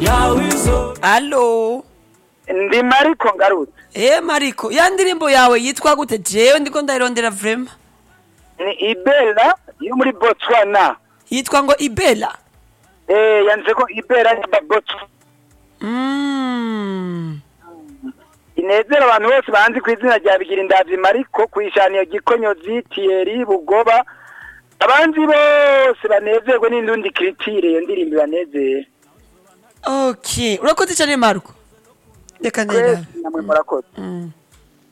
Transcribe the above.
Allo. Ndi Mariko ngarutse. Mariko, ya ndirimbo yawe yitwa gute? Jewe ndiko ndayirondera vraiment. Ni Ibela yo muri Botswana. Yitwa ngo Ibela. Yanze ko Ibela ni Botswana. Inezera abantu bose banzi ku izina rya Bigirindavyi Mariko kwishaniye Gikonyozi Thierry Bugoba. Abanzi bose banezerwe n'indundi critire iyo ndirimbo banezeye. Okay, urakoze cyane Mariko. Reka ndera. Namwe murakoze.